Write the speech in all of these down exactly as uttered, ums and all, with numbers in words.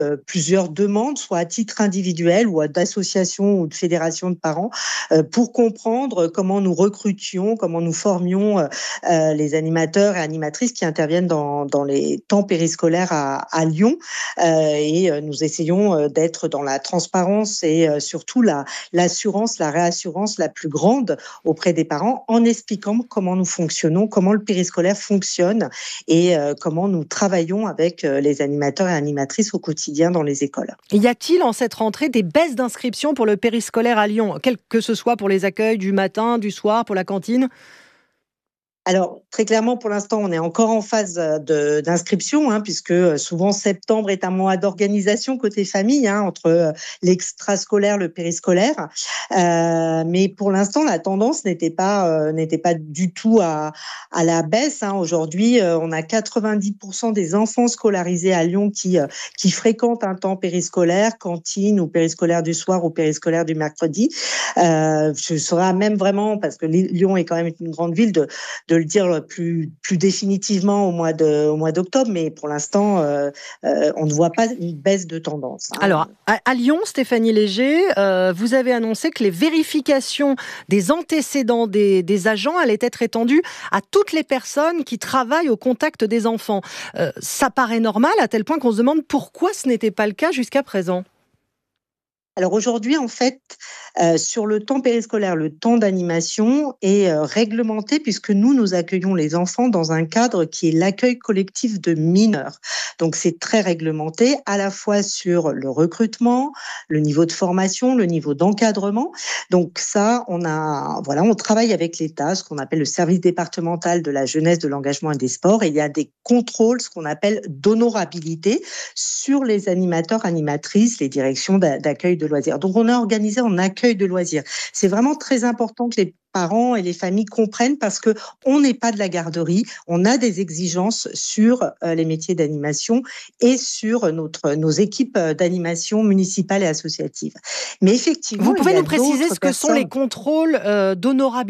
euh, plusieurs demandes, soit à titre individuel ou à d'associations ou de fédérations de parents, euh, pour comprendre comment nous recrutions, comment nous formions euh, euh, les animateurs et animatrices qui interviennent dans, dans les temps périscolaires à, à Lyon. Euh, et euh, nous essayons euh, d'être dans la transparence et euh, surtout la, l'assurance, la réassurance la plus grande auprès des parents en expliquant comment nous fonctionnons, comment le périscolaire fonctionne et euh, comment nous travaillons avec euh, les animateurs et animatrices au quotidien dans les écoles. Y a-t-il en cette rentrée des baisses d'inscription pour le périscolaire à Lyon, quel que ce soit pour les accueils du matin, du soir, pour la cantine ? Alors, très clairement, pour l'instant, on est encore en phase de, d'inscription, hein, puisque souvent septembre est un mois d'organisation côté famille, hein, entre l'extrascolaire, le périscolaire. Euh, mais pour l'instant, la tendance n'était pas, euh, n'était pas du tout à, à la baisse. Hein. Aujourd'hui, euh, on a quatre-vingt-dix pour cent des enfants scolarisés à Lyon qui, euh, qui fréquentent un temps périscolaire, cantine ou périscolaire du soir ou périscolaire du mercredi. Euh, je serais même vraiment, parce que Lyon est quand même une grande ville, de de le dire plus, plus définitivement au mois, de, au mois d'octobre, mais pour l'instant, euh, euh, on ne voit pas une baisse de tendance. Hein. Alors, à, à Lyon, Stéphanie Léger, euh, vous avez annoncé que les vérifications des antécédents des, des agents allaient être étendues à toutes les personnes qui travaillent au contact des enfants. Euh, ça paraît normal à tel point qu'on se demande pourquoi ce n'était pas le cas jusqu'à présent. Alors aujourd'hui, en fait, euh, sur le temps périscolaire, le temps d'animation est euh, réglementé puisque nous, nous accueillons les enfants dans un cadre qui est l'accueil collectif de mineurs. Donc c'est très réglementé à la fois sur le recrutement, le niveau de formation, le niveau d'encadrement. Donc ça, on a, voilà, on travaille avec l'État, ce qu'on appelle le service départemental de la jeunesse, de l'engagement et des sports. Et il y a des contrôles, ce qu'on appelle d'honorabilité sur les animateurs, animatrices, les directions d'accueil de loisirs. Donc, on est organisé en accueil de loisirs. C'est vraiment très important que les parents et les familles comprennent parce que on n'est pas de la garderie, on a des exigences sur euh, les métiers d'animation et sur notre, nos équipes d'animation municipales et associatives. Mais effectivement, vous pouvez il y a nous préciser ce que personnes... sont les contrôles euh, d'honorabilité ?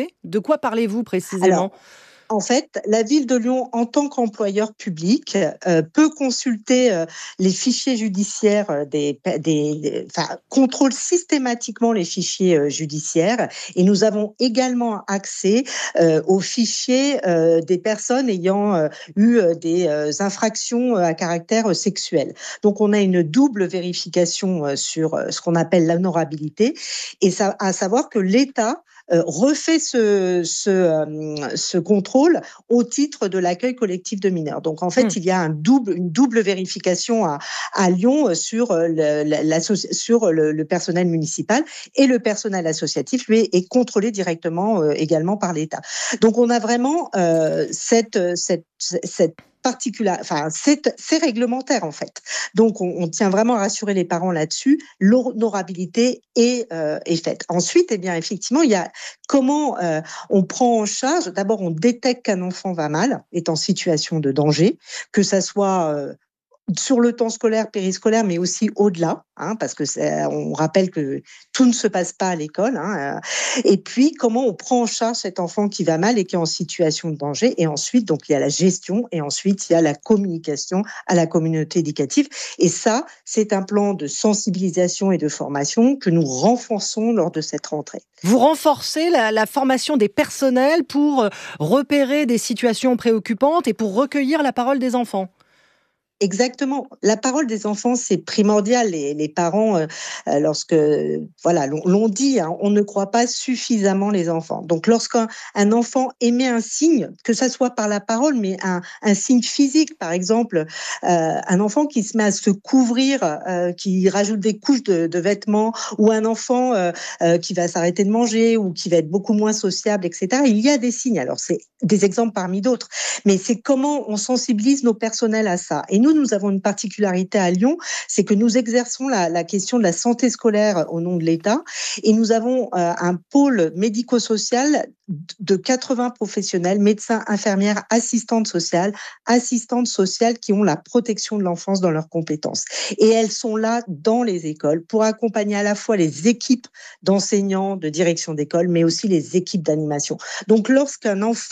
De quoi parlez-vous précisément ? Alors, en fait, la ville de Lyon, en tant qu'employeur public, euh, peut consulter euh, les fichiers judiciaires, des, des, des, enfin, contrôle systématiquement les fichiers euh, judiciaires. Et nous avons également accès euh, aux fichiers euh, des personnes ayant euh, eu euh, des euh, infractions à caractère sexuel. Donc, on a une double vérification euh, sur euh, ce qu'on appelle l'honorabilité. Et ça, à savoir que l'État Euh, refait ce, ce, euh, ce contrôle au titre de l'accueil collectif de mineurs. Donc, en fait, mmh. il y a un double, une double vérification à, à Lyon sur, le, la, sur le, le personnel municipal et le personnel associatif, lui, est contrôlé directement euh, également par l'État. Donc, on a vraiment euh, cette, cette, cette particulière, enfin, c'est, c'est réglementaire en fait. Donc, on, on tient vraiment à rassurer les parents là-dessus. L'honorabilité est, euh, est faite. Ensuite, eh bien, effectivement, il y a comment euh, on prend en charge. D'abord, on détecte qu'un enfant va mal, est en situation de danger, que ça soit euh, sur le temps scolaire, périscolaire, mais aussi au-delà, hein, parce que c'est, on rappelle que tout ne se passe pas à l'école. Hein, et puis, comment on prend en charge cet enfant qui va mal et qui est en situation de danger. Et ensuite, donc, il y a la gestion et ensuite, il y a la communication à la communauté éducative. Et ça, c'est un plan de sensibilisation et de formation que nous renforçons lors de cette rentrée. Vous renforcez la, la formation des personnels pour repérer des situations préoccupantes et pour recueillir la parole des enfants. Exactement. La parole des enfants, c'est primordial. Les, les parents, euh, lorsque, voilà, l'on, l'on dit, hein, on ne croit pas suffisamment les enfants. Donc, lorsqu'un un enfant émet un signe, que ça soit par la parole, mais un, un signe physique, par exemple, euh, un enfant qui se met à se couvrir, euh, qui rajoute des couches de, de vêtements, ou un enfant euh, euh, qui va s'arrêter de manger, ou qui va être beaucoup moins sociable, et cetera. Il y a des signes. Alors, c'est des exemples parmi d'autres. Mais c'est comment on sensibilise nos personnels à ça. Et nous, nous avons une particularité à Lyon, c'est que nous exerçons la, la question de la santé scolaire au nom de l'État et nous avons euh, un pôle médico-social de quatre-vingts professionnels, médecins, infirmières, assistantes sociales, assistantes sociales qui ont la protection de l'enfance dans leurs compétences. Et elles sont là dans les écoles pour accompagner à la fois les équipes d'enseignants, de direction d'école, mais aussi les équipes d'animation. Donc, lorsqu'un enfant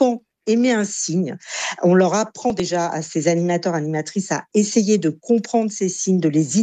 émet un signe. On leur apprend déjà à ces animateurs, animatrices à essayer de comprendre ces signes, de les